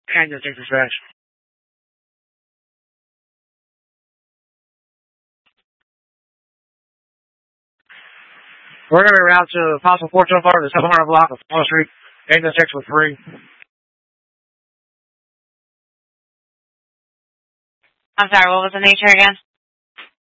Kansas State dispatch. We're going to route to possible 425 to the 700 block of Wall Street. Engine 6 with 3. I'm sorry, what was the nature again?